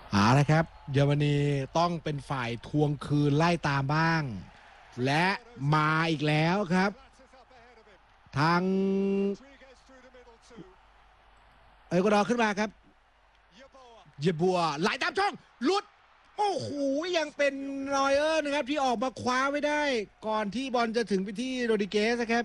เอาละครับเยอรมนีต้องเป็นฝ่ายทวงคืนไล่ตามบ้างและมาอีกแล้วครับทางเอกวาดอร์ขึ้นมาครับเยบัวไหลตามช่องหลุดโอ้โหยังเป็นนอยเออร์นะครับที่ออกมาคว้าไว้ได้ก่อนที่บอลจะถึงไปที่โรดิเกสนะครับ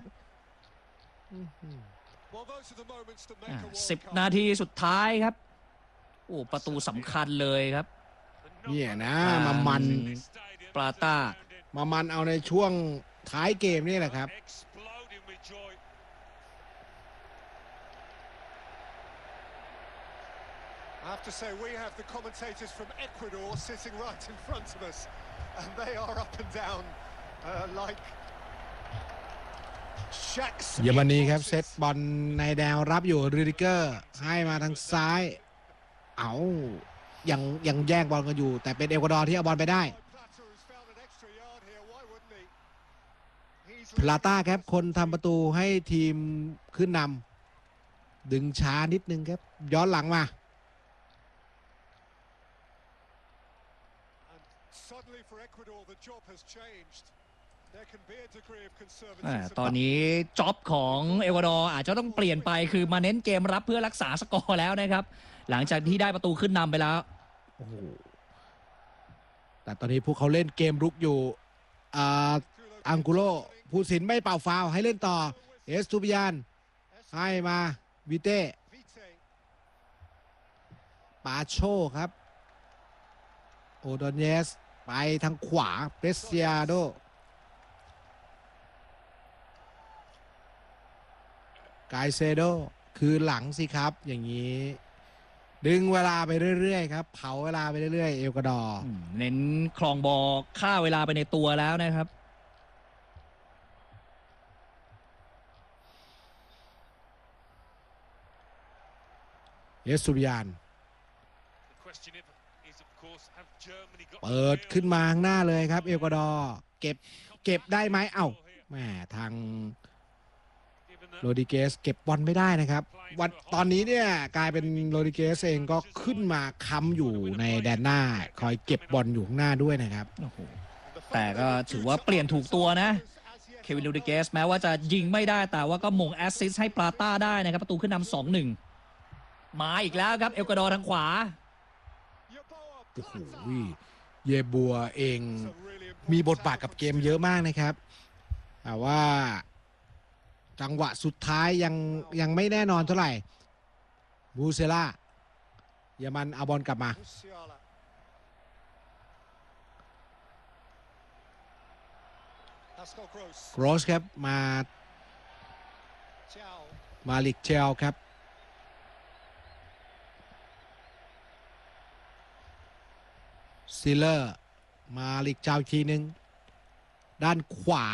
10 นาทีสุดท้ายครับโอ้ประตูสำคัญเลยครับเนี่ยนะมันปลาต้ามันเอาในช่วงท้ายเกมนี่แหละครับ I have to say we have the commentators from Ecuador sitting right in front of us and they are up and down like shacks เยอรมนีครับเซตบอลในแนวรับอยู่รูดิเกอร์ให้มาทางซ้ายยังแย่งบอลกันอยู่แต่เป็นเอกวาดอร์ที่เอาบอลไปได้พลาต้าครับคนทำประตูให้ทีมขึ้นนำดึงช้านิดนึงครับย้อนหลังมาตอนนี้จ็อบของเอกวาดอร์อาจจะต้องเปลี่ยนไปคือมาเน้นเกมรับเพื่อรักษาสกอร์แล้วนะครับหลังจากที่ได้ประตูขึ้นนำไปแล้วโอ้โหแต่ตอนนี้พวกเขาเล่นเกมรุกอยู่อังกุโลผู้สินไม่เป่าฟาวให้เล่นต่อเอสตูปิยานให้มาวิเต้ปาโชครับโอดอนเยสไปทางขวาเปรสเซียโดไกเซโดคือหลังสิครับอย่างนี้ดึงเวลาไปเรื่อยๆครับเผาเวลาไปเรื่อยๆเอลกวาดอร์เน้นคลองบอลฆ่าเวลาไปในตัวแล้วนะครับเอสตูบิยานเปิดขึ้นมาข้างหน้าเลยครับเอลกวาดอร์เก็บได้ไหมแม่ทางโรดิเกสเก็บบอลไม่ได้นะครับวันตอนนี้เนี่ยกลายเป็นโรดิเกสเองก็ขึ้นมาค้ำอยู่ในแดนหน้าคอยเก็บบอลอยู่ข้างหน้าด้วยนะครับแต่ก็ถือว่าเปลี่ยนถูกตัวนะเควินโรดิเกสแม้ว่าจะยิงไม่ได้แต่ว่าก็มงแอสซิสต์ให้ปลาต้าได้นะครับประตูขึ้นนำ 2-1 มาอีกแล้วครับเอกวาดอร์ทางขวาโอ้โหเยบัวเองมีบทบาทกับเกมเยอะมากนะครับแต่ว่าจังหวะสุดท้ายยังไม่แน่นอนเท่าไหร่บูเซล่าเยอรมันเอาบอลกลับมาโรสครับมาลิกเชลครับซิลเลอร์มาลิกเจ้าทีนึงด้านขวา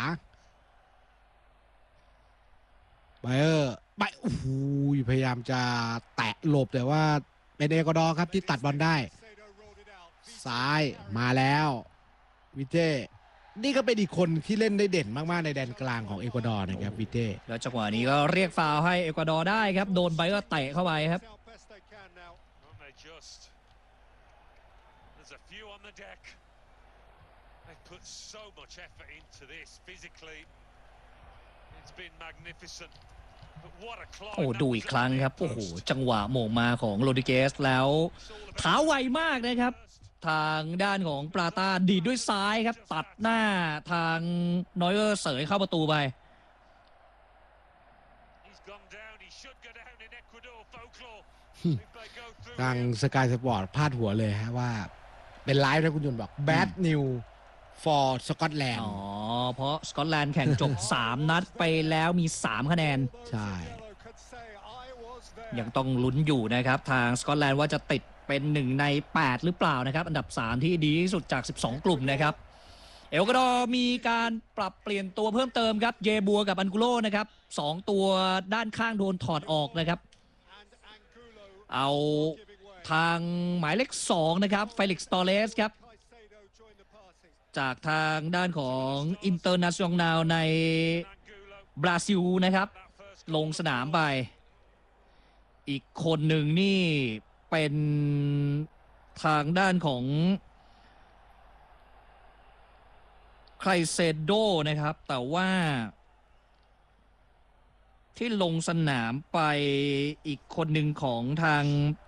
ไบเออร์โอ้โหพยายามจะแตะหลบแต่ว่าเป็นเอกวาดอร์ครับที่ตัดบอลได้ซ้ายมาแล้ววิเต้นี่ก็เป็นอีกคนที่เล่นได้เด่นมากๆในแดนกลางของเอกวาดอร์นะครับวิเต้แล้วจังหวะนี้ก็เรียกฟาวล์ให้เอกวาดอร์ได้ครับโดนไบเออร์เตะเข้าไปครับโอ้ดูอีกครั้งครับโอ้โหจังหวะโหม่งมาของโรดิเกสแล้วเท้าไวมากนะครับทางด้านของปลาต้าดีดด้วยซ้ายครับตัดหน้าทางนอยเออร์เสยเข้าประตูไปทางสกายสปอร์ตพาดหัวเลยฮะว่าเป็นไลฟ์นะคุณยนต์บอก bad news for สกอตแลนด์เพราะสกอตแลนด์แข่งจบ 3 นัดไปแล้วมี 3 คะแนนใช่ยังต้องลุ้นอยู่นะครับทางสกอตแลนด์ว่าจะติดเป็น1ใน8หรือเปล่านะครับอันดับ3ที่ดีที่สุดจาก12กลุ่มนะครับเอกวาดอร์มีการปรับเปลี่ยนตัวเพิ่มเติมครับเยบัวกับอันกุโลนะครับ2ตัวด้านข้างโดนถอดออกนะครับเอาทางหมายเลข2นะครับเฟลิกซ์ตอเรสครับจากทางด้านของอินเตอร์เนชั่นแนลในบราซิลนะครับลงสนามไปอีกคนหนึ่งนี่เป็นทางด้านของไคลเซโดนะครับแต่ว่าที่ลงสนามไปอีกคนหนึ่งของทาง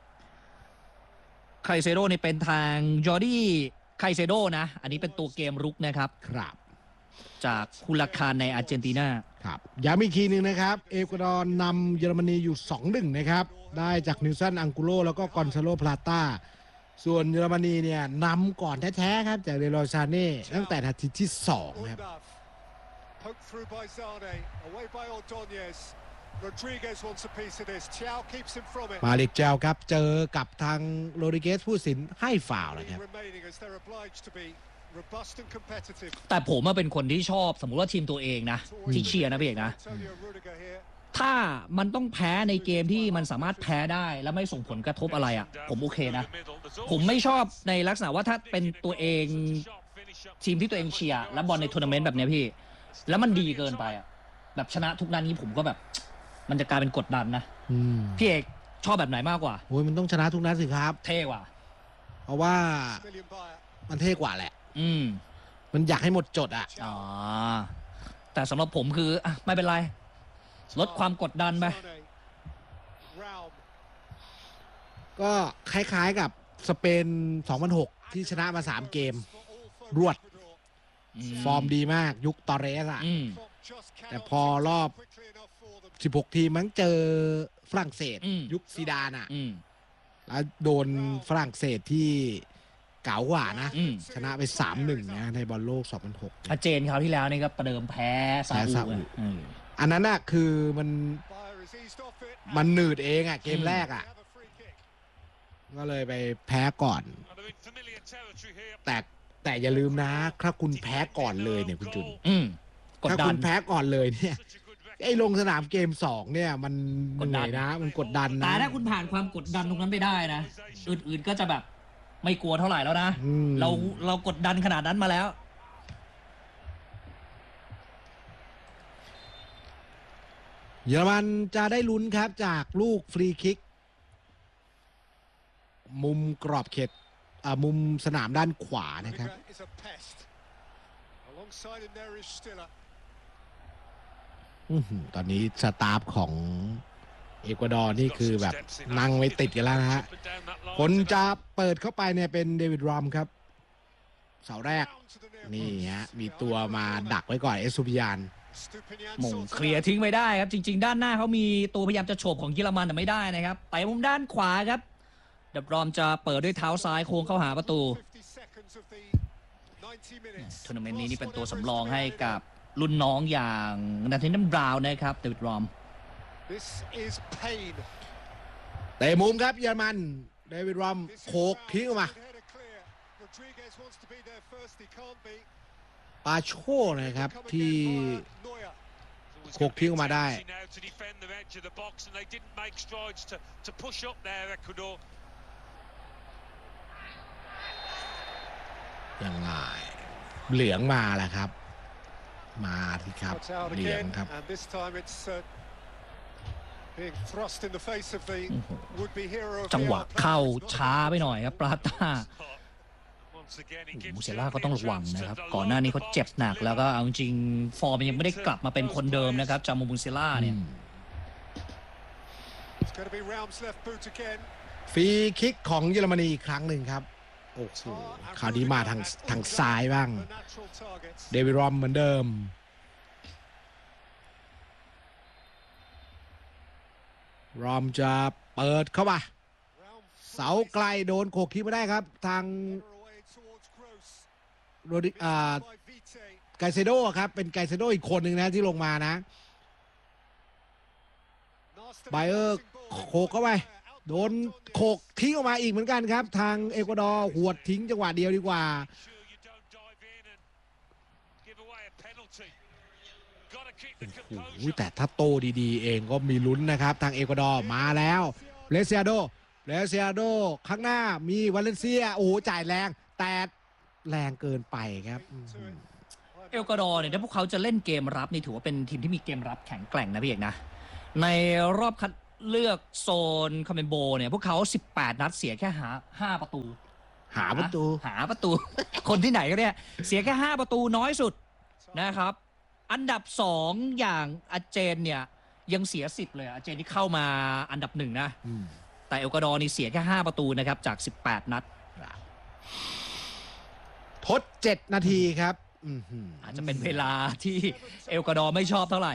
ไคลเซโดนี่เป็นทางจอร์ดี้ไคลเซโดนะอันนี้เป็นตัวเกมรุกนะครับครับจากคุลาคารในอาร์เจนตินาครับย้ำอีกทีหนึ่งนะครับเอกวาดอร์นำเยอรมนีอยู่ 2-1 นะครับได้จากนิวซันอังกุโลแล้วก็กอนซาโลพลาต้าส่วนเยอรมนีเนี่ยนำก่อนแท้ๆครับจากเดโรซาเน่ตั้งแต่นาทีที่ 2 ครับ Poked through by Zane, away by Ordonez. Rodriguez wants a piece of this. Thiaw keeps him from it. มาลิกเจลครับเจอกับทางโรดริเกสผู้สินให้ฟาวล์นะครับ Remaining as they're obliged to be robust and competitive. แต่ผมเป็นคนที่ชอบสมมุติว่าทีมตัวเองนะที่เชียร์นะพี่เอกนะ Antonio Rudiger here. ถ้ามันต้องแพ้ในเกมที่มันสามารถแพ้ได้แล้วไม่ส่งผลกระทบอะไรอ่ะผมโอเคนะผมไม่ชอบในลักษณะว่าถ้าเป็นตัวเองทีมที่ตัวเองเชียร์และบอลในทัวร์นาเมนต์แบบเนี้ยพี่แล้วมันดีเกินไปอ่ะแบบชนะทุกนัดนี้ผมก็แบบมันจะกลายเป็นกดดันนะพี่เอกชอบแบบไหนมากกว่าโอ้ยมันต้องชนะทุกนัดสิครับเท่กว่าเพราะว่า Million buyer. มันเท่กว่าแหละมมันอยากให้หมดจดอ่ะอ๋อแต่สำหรับผมคืออ่ะไม่เป็นไรลดความกดดันไป Zane. Raum. ก็คล้ายๆกับสเปน 2006 ที่ชนะมา 3 เกม รวด ฟอร์มดีมากยุคตอเรสอ่ะ แต่พอรอบ 16 ทีมมั้งเจอฝรั่งเศส ยุคซีดานอ่ะ แล้วโดนฝรั่งเศสที่เก๋ากว่านะ ชนะไป 3-1 นะในบอลโลก 2006 อาเจนคราวที่แล้วนี่ก็ประเดิมแพ้ซาแพ้ซาอุอุอ่ะอันนั้นน่ะคือมันหนืดเองอ่ะเกมแรกอ่ะ ก็เลยไปแพ้ก่อน แต่อย่าลืมนะถ้าคุณแพ้ก่อนเลยเนี่ยคุณจุนกดถ้าดัคุนณแพ้ก่อนเลยเนี่ยไอ้ลงสนามเกม 2 เนี่ยมันเหนื่อยนะมันกดดันนะแต่ถ้าคุณผ่านความกดดันตรงนั้นไปได้นะอื่นๆก็จะแบบไม่กลัวเท่าไหร่แล้วนะ เรากดดันขนาดนั้นมาแล้วเยอรมันจะได้ลุ้นครับจากลูกฟรีคิก มุมกรอบเขตมุมสนามด้านขวานะครับ Rudiger is a pest. Alongside him there is Stiller. ตอนนี้สตาฟของเอกวาดอร์นี่คือแบบนั่งไม่ติดกันแล้วนะฮะคนจะเปิดเข้าไปเนี่ยเป็นเดวิดรอมครับ เสาแรก Down to the near นี่ post. ฮะมีตัวมาดักไว้ก่อนเอสซูปิยาน Stupinian หม่ง sorts เค it ลียร์ out. ทิ้งไม่ได้ครับจริงๆด้านหน้าเขามีตัวพยายามจะโฉบของเยอรมันแต่ไม่ได้นะครับไปมุมด้านขวาครับเดบรอมจะเปิดด้วยเท้าซ้ายโค้งเข้าหาประตู 50 seconds of the 90 minutes. ทัวร์นาเมนต์นี้นี่เป็นตัวสำรองให้กับรุ่นน้องอย่างนาธานีลบราวน์นะครับเดวิดรอม This is pain. เตะมุมครับเยอรมันเดวิดรอม This is โขก Raum. ทิ้งออกมา Header clear. Rodriguez wants to be there first. He can't be. ปาโชนะครับ Come ที่ again via Neuer. โขกทิ้งออกมาได้ ยังไงเหลืองมาแหละครับ มาทีครับ Cuts out เหลือง again, ครับ and this time it's being thrust in the face of the would-be hero of จังหวะ the hour. เข้าช้าไปหน่อยครับปราต้ามูเซล่าก็ต้องระวังนะครับก่อนหน้านี้เขาเจ็บหนักแล้วก็เอาจริงฟอร์มยังไม่ได้กลับมาเป็นคนเดิมนะครับจามูเซล่าเนี่ย It's going to be Raum's left boot again. ฟรีคิกของเยอรมนีอีกครั้งหนึ่งครับ โอ้โหคราวนี้มาทางซ้ายบ้าง The natural targets. เดวิดรอมเหมือนเดิม รอมจะเปิดเข้ามา Raum เสาไกลโดนโขกทิ้งไม่ได้ครับ ทาง further away towards Gross. โรดิ By Vite. ไกเซโดครับ เป็นไกเซโดอีกคนหนึ่งนะที่ลงมานะ Nastily ไบเออร์ passing ball. โขกเข้าไป โดนโขกทิ้งออกมาอีกเหมือนกันครับ ทางเอกวาดอร์หวดทิ้งจังหวะเดียวดีกว่า โอ้โหแต่ถ้าโตดีๆ เองก็มีลุ้นนะครับ ทางเอกวาดอร์มาแล้วเลเซียโดข้างหน้ามีวาเลนเซีย โอ้โหจ่ายแรง แต่แรงเกินไปครับเอลกวาดอร์เนี่ยถ้าพวกเขาจะเล่นเกมรับนี่ถือว่าเป็นทีมที่มีเกมรับแข็งแกร่งนะพี่เอกนะในรอบคัดเลือกโซนคอมเมนโบเนี่ยพวกเขา18 นัดเสียแค่5ประตูหาประตูหาประตู คนที่ไหนก็เนี่ยเสียแค่5ประตูน้อยสุดนะครับ อันดับ2อย่างอาเจนเนี่ยยังเสีย10เลยอาเจนที่เข้ามาอันดับ1นะแต่เอลกวาดอร์นี่เสียแค่5ประตูนะครับจาก18นัดทด7 นาทีครับอาจจะเป็นเวลาที่เอลกวาดอร์ไม่ชอบเท่าไหร่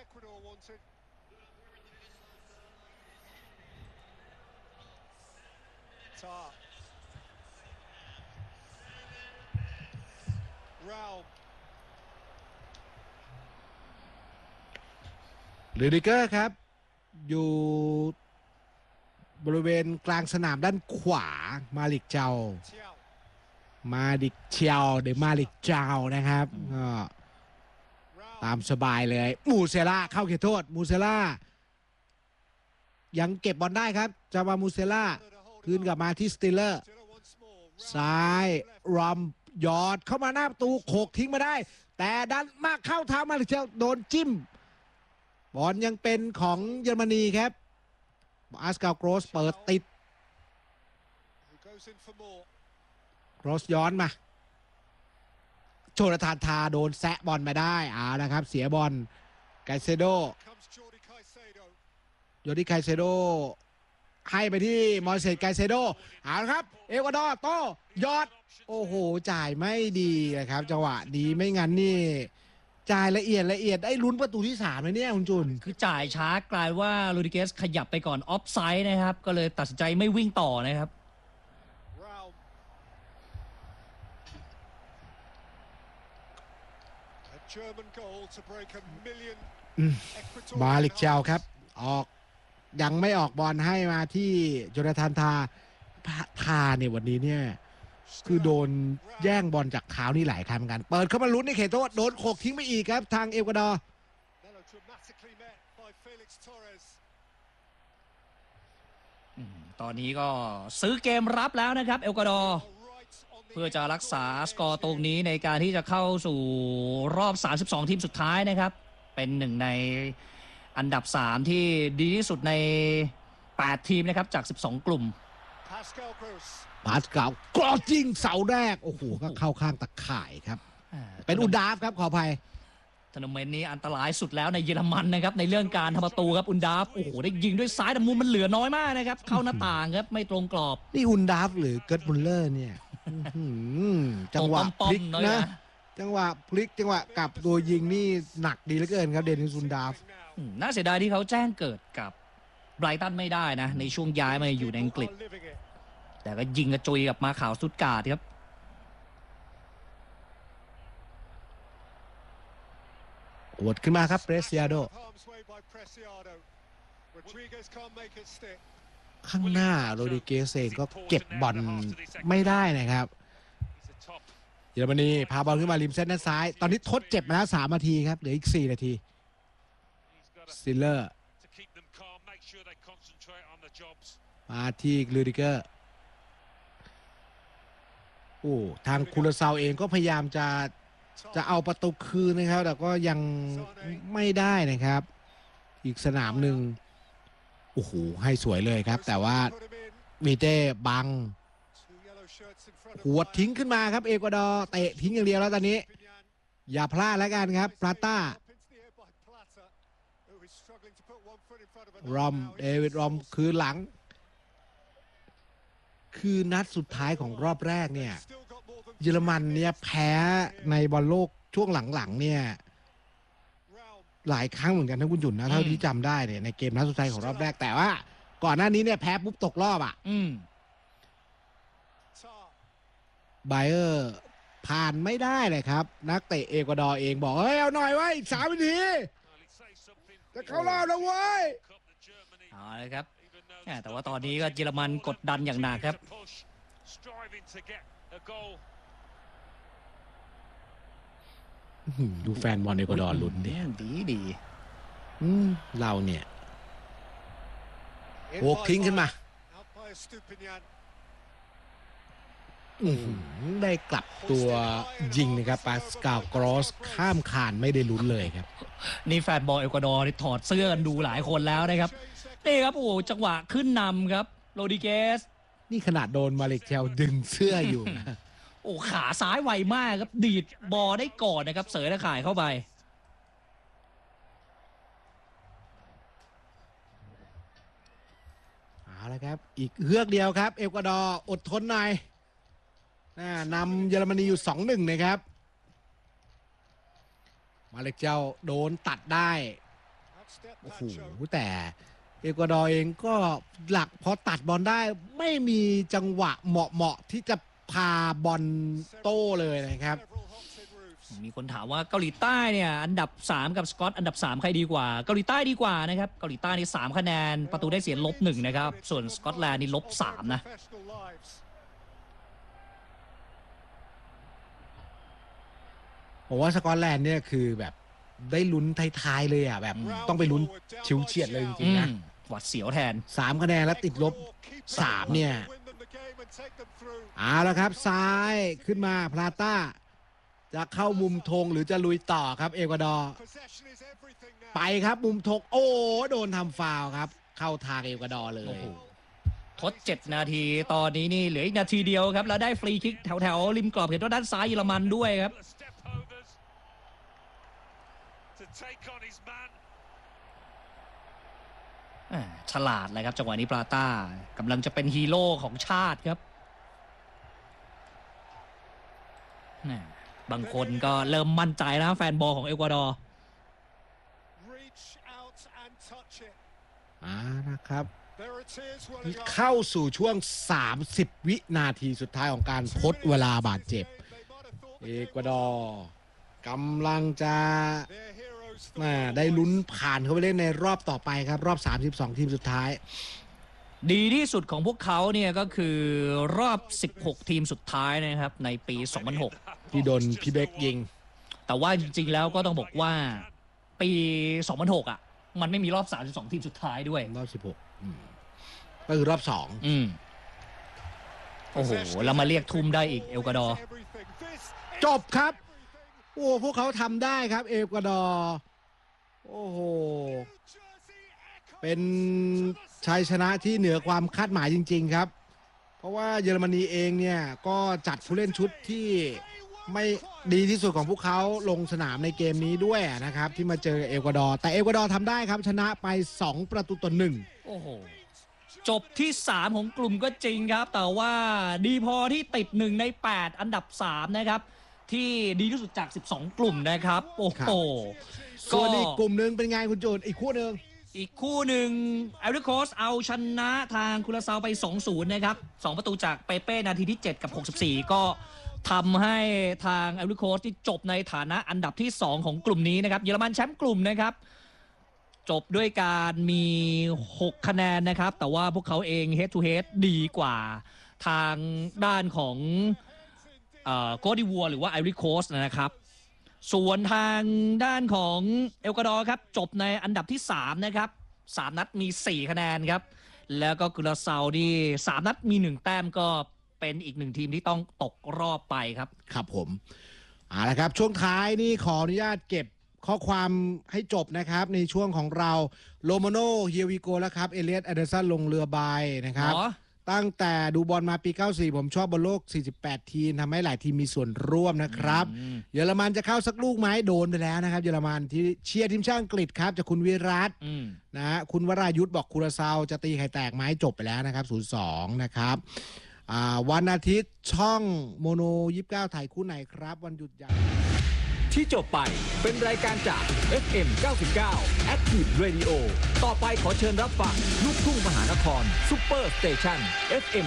ลูดิเกอร์ครับอยู่บริเวณกลางสนามด้านขวามาลิกเจ้ามาลิกเชียวหรือมาลิกเจ้านะครับก็ตามสบายเลยมูเซล่าเข้าเขตโทษมูเซล่ายังเก็บบอลได้ครับจาวามูเซล่าคืนกลับมาที่สติลเลอร์ซ้ายรอมยอดเข้ามาหน้าประตูโขกทิ้งมาได้แต่ดันมากเข้าเท้ามาลิกเชียวโดนจิ้มบอลยังเป็นของเยอรมนีครับอาสกาโกรสเปิดติดโกรสย้อนมาโจนาธานทาโดนแซะบอลมาได้นะครับเสียบอลไกเซโดโยดิไคเซโดให้ไปที่มอร์เซไกเซโดครับเอลกวาดอร์โต้ยอดโอ้โหจ่ายไม่ดีนะครับจังหวะดีไม่งั้นนี่จ่ายละเอียดได้ลุ้นประตูที่3เลยเนี่ยคุณจุนคือจ่ายช้ากลายว่าลูดิเกสขยับไปก่อนออฟไซด์นะครับก็เลยตัดสินใจไม่วิ่งต่อนะครับมาลิกเจ้าครับออกยังไม่ออกบอลให้มาที่โจนาธานทาเนี่ยวันนี้เนี่ยคือโดนแย่งบอลจากเท้านี่หลายครั้งเหมือนกันเปิดเข้ามาลุ้นในเขตโทษโดนโขกทิ้งไปอีกครับทางเอลกวาดอร์ตอนนี้ก็ซื้อเกมรับแล้วนะครับเอลกวาดอร์เพื่อจะรักษาสกอร์ตรงนี้ในการที่จะเข้าสู่รอบ32ทีมสุดท้ายนะครับเป็นหนึ่งในอันดับ3ที่ดีที่สุดใน8ทีมนะครับจาก12กลุ่มพาสกาลกรอจิ้งเสาแรกโอ้โหก็เข้าข้างตะข่ายครับเป็นอุดาฟครับขออภัยทัวร์นาเมนต์นี้อันตรายสุดแล้วในเยอรมันนะครับในเรื่องการทำประตูครับอุนดาฟโอ้โหได้ยิงด้วยซ้ายแต่มุมมันเหลือน้อยมากนะครับเข้าหน้าต่างครับไม่ตรงกรอบนี่อุนดาฟหรือเกิร์ตมุลเลอร์เนี่ยจังหวะพลิกนะจังหวะพลิกจังหวะกลับตัวยิงนี่หนักดีเหลือเกินครับเดนิสอุนดาฟน่าเสียดายที่เขาแจ้งเกิดกับไบรตันไม่ได้นะในช่วงย้ายมาอยู่ในอังกฤษแต่ก็ยิงกระจุยกับมาข่าวสุดกาดครับกดขึ้นมาครับเปรซิอาโดข้างหน้าโรดิเกสเองก็เก็บบอลไม่ได้นะครับเยอรมนีพาบอลขึ้นมาริมเส้นด้านซ้ายตอนนี้ทดเจ็บมาแล้ว3 นาทีครับเหลืออีก4 นาทีสติลเลอร์มาที่ลูดิเกอร์โอ้ทางคูลาซาวเองก็พยายามจะเอาประตูคืนนะครับแต่ก็ยังไม่ได้นะครับอีกสนามหนึ่งโอ้โหให้สวยเลยครับแต่ว่ามีเต้บังหัวทิ้งขึ้นมาครับเอกวาดอร์เตะทิ้งอย่างเดียวแล้วตอนนี้อย่าพลาดแล้วกันครับพลาต้ารอมเดวิดรอมคืนหลังคือนัดสุดท้ายของรอบแรกเนี่ยเยอรมันเนี่ยแพ้ในบอลโลกช่วงหลังๆเนี่ยหลายครั้งเหมือนกันนะคุณจุนนะเท่าที่จำได้เนี่ยในเกมนัดสุดท้ายของรอบแรกแต่ว่าก่อนหน้านี้เนี่ยแพ้ปุ๊บตกรอบไบเออร์ผ่านไม่ได้เลยครับนักเตะเอกวาดอร์เองบอกเฮ้ยเอาหน่อยไว้อีก3 นาทีจะเข้ารอบแล้วเว้ยเอาเลยครับแต่ว่าตอนนี้ก็เยอรมันกดดันอย่างหนักครับดูแฟนบอลเอกวาดอร์ลุ้นเนี่ยดีเราเนี่ยโขกทิ้งขึ้นมาได้กลับตัวยิงนะครับปาสกาลกรอสข้ามคานไม่ได้ลุ้นเลยครับนี่แฟนบอลเอกวาดอร์ถอดเสื้อกันดูหลายคนแล้วนะครับนี่ครับโอ้จังหวะขึ้นนำครับโรดิเกสนี่ขนาดโดนมาเลกเชลดึงเสื้ออยู่นะโอ้ขาซ้ายไวมากครับดีดบอลได้ก่อนนะครับเสยตะข่ายเข้าไปเอาละครับอีกเฮือกเดียวครับเอกวาดอร์อดทนหน่อยนำเยอรมนีอยู่ 2-1 นะครับมาเลกเชลโดนตัดได้โอ้โหแต่เอกวาดอร์เองก็หลักพอตัดบอลได้ไม่มีจังหวะเหมาะที่จะพาบอลโต้เลยนะครับมีคนถามว่าเกาหลีใต้เนี่ยอันดับ3กับสกอตอันดับ3ใครดีกว่าเกาหลีใต้ดีกว่านะครับเกาหลีใต้นี่3คะแนนประตูได้เสีย-1นะครับส่วนสกอตแลนด์นี่-3นะผมว่าสกอตแลนด์เนี่ยคือแบบได้ลุ้นท้ายๆเลยอ่ะแบบต้องไปลุ้นชิวเฉียดเลยจริงๆนะหวัดเสียวแทน 3คะแนนแล้วติดลบ3เนี่ยเอาละครับซ้ายขึ้นมาพลาต้าจะเข้ามุมธงหรือจะลุยต่อครับเอกวาดอร์ไปครับมุมธงโอ้โดนทำฟาวล์ครับเข้าทางเอกวาดอร์เลยทด7นาทีตอนนี้นี่เหลืออีกนาทีเดียวครับแล้วได้ฟรีคิกแถวริมกรอบเขตโทษด้านซ้ายเยอรมันด้วยครับฉลาดเลยครับจังหวะนี้ปลาต้ากำลังจะเป็นฮีโร่ของชาติครับบางคนก็เริ่มมั่นใจแล้วแฟนบอลของเอกวาดอร์นะครับเข้าสู่ช่วง30วินาทีสุดท้ายของการทดเวลาบาดเจ็บเอกวาดอร์กำลังจะได้ลุ้นผ่านเข้าไปเล่นในรอบต่อไปครับรอบ32ทีมสุดท้ายดีที่สุดของพวกเขาเนี่ยก็คือรอบ16ทีมสุดท้ายนะครับในปี2006 ที่โดนพี่เบคยิงแต่ว่าจริงๆแล้วก็ต้องบอกว่าปี2006อ่ะมันไม่มีรอบ32ทีมสุดท้ายด้วยรอบ16ก็คือรอบ2 โอ้โหแล้วมาเรียกทุ่มได้อีกเอกวาดอร์จบครับโอ้พวกเขาทำได้ครับเอกวาดอร์โอ้โหเป็นชัยชนะที่เหนือความคาดหมายจริงๆครับเพราะว่าเยอรมนีเองเนี่ยก็จัดผู้เล่นชุดที่ไม่ดีที่สุดของพวกเขาลงสนามในเกมนี้ด้วยนะครับที่มาเจอเอกวาดอร์แต่เอกวาดอร์ทำได้ครับชนะไป2-1 โอ้โหจบที่3ของกลุ่มก็จริงครับแต่ว่าดีพอที่ติด1ใน8อันดับ3นะครับที่ดีที่สุดจาก12กลุ่มนะครับโอ้โหส่วนอีกกลุ่มนึงเป็นไงคุณจูนอีกคู่นึงไอริโคสเอาชนะทางคุราซาวไป 2-0 นะครับ2ประตูจากเปเป้นาทีที่7กับ64ก็ทำให้ทางไอริโคสที่จบในฐานะอันดับที่2ของกลุ่มนี้นะครับเยอรมันแชมป์กลุ่มนะครับจบด้วยการมี6คะแนนนะครับแต่ว่าพวกเขาเอง head to head ดีกว่าทางด้านของโคดิวัวหรือว่าไอริโคสนะครับส่วนทางด้านของเอกวาดอร์ครับจบในอันดับที่3นะครับ3นัดมี4คะแนนครับแล้วก็กุราซาวนี่3นัดมี1แต้มก็เป็นอีก1ทีมที่ต้องตกรอบไปครับครับผมเอาละครับช่วงท้ายนี่ขออนุญาตเก็บข้อความให้จบนะครับในช่วงของเราโลโมโนเฮียวิโกแล้วครับเอเลียตแอนเดอร์สันลงเรือใบนะครับตั้งแต่ดูบอลมาปี94ผมชอบบอลโลก48ทีมทำให้หลายทีมมีส่วนร่วมนะครับเยอรมันจะเข้าสักลูกไหมโดนไปแล้วนะครับเยอรมันที่เชียร์ทีมชาติอังกฤษครับจากคุณวิรัตนะฮะคุณวรายุทธบอกคุราซาวจะตีไข่แตกไหมจบไปแล้วนะครับ 0-2 นะครับวันอาทิตย์ช่องโมโน29ถ่ายคู่ไหนครับวันหยุดยาวที่จบไปเป็นรายการจาก FM 99 Active Radio ต่อไปขอเชิญรับฟังลูกทุ่งมหานครซุปเปอร์สเตชัน FM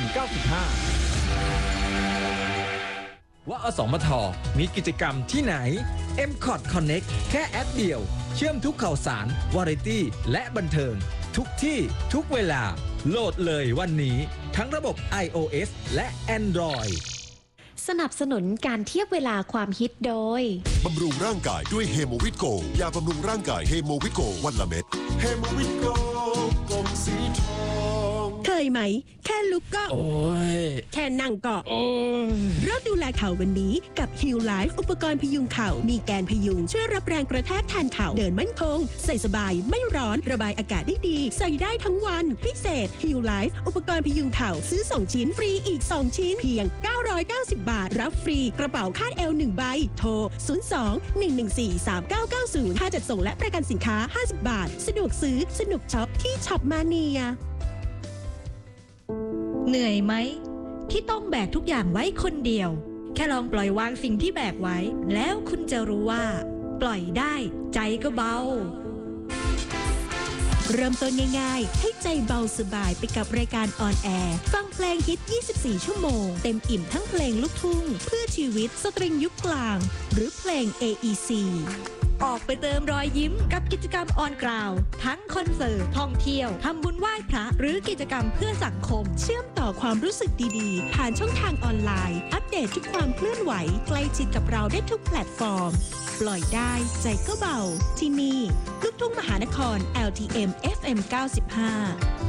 95ว่าอสมทมีกิจกรรมที่ไหน MCOT Connect แค่แอปเดียวเชื่อมทุกข่าวสารวาไรตี้และบันเทิงทุกที่ทุกเวลาโหลดเลยวันนี้ทั้งระบบ iOS และ Android สนับสนุนการเทียบเวลาความฮิตโดยบำรุงร่างกายด้วยเฮโมวิตโกยาบำรุงร่างกายเฮโมวิตโกวันละเม็ดเฮโมวิตโกกลมสีทองเคยไหมแค่ลุกก็โอ้ยแค่นั่งก็โอ้ยเริ่มดูแลเข่าวันนี้กับ Heal Life อุปกรณ์พยุงเข่ามีแกนพยุงช่วยรับแรงกระแทกแทนเข่าเดินมั่นคงใส่สบายไม่ร้อนระบายอากาศได้ดีใส่ได้ทั้งวันพิเศษ Heal Life อุปกรณ์พยุงเข่าซื้อ2ชิ้นฟรีอีก2ชิ้นเพียง990 บาทรับฟรีกระเป๋าคาดเอว1ใบโทร02-114-3990ค่าจัดส่งและประกันสินค้า50 บาทสะดวกซื้อสนุกช็อปที่ช็อปมาเนียเหนื่อยไหมที่ต้องแบกทุกอย่างไว้คนเดียวแค่ลองปล่อยวางสิ่งที่แบกไว้แล้วคุณจะรู้ว่าปล่อยได้ใจก็เบาเริ่มต้นง่ายๆให้ใจเบาสบายไปกับรายการออนแอร์ฟังเพลงฮิต24ชั่วโมงเต็มอิ่มทั้งเพลงลูกทุ่งเพื่อชีวิตสตริงยุคกลางหรือเพลง AEC ออกไปเติมรอยยิ้มกับกิจกรรมออนกราวทั้งคอนเสิร์ตท่องเที่ยวทำบุญไหว้พระหรือกิจกรรมเพื่อสังคมเชื่อมต่อความรู้สึกดีๆผ่านช่องทางออนไลน์อัปเดตทุกความเคลื่อนไหวใกล้ชิดกับเราได้ทุกแพลตฟอร์มปล่อยได้ใจก็เบาที่นี่ลูกทุ่งมหานคร LTM FM 95